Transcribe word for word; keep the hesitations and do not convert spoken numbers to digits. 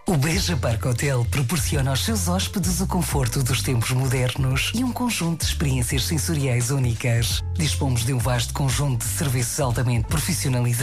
O Beja Park Hotel proporciona aos seus hóspedes o conforto dos tempos modernos e um conjunto de experiências sensoriais únicas. Dispomos de um vasto conjunto de serviços altamente profissionalizados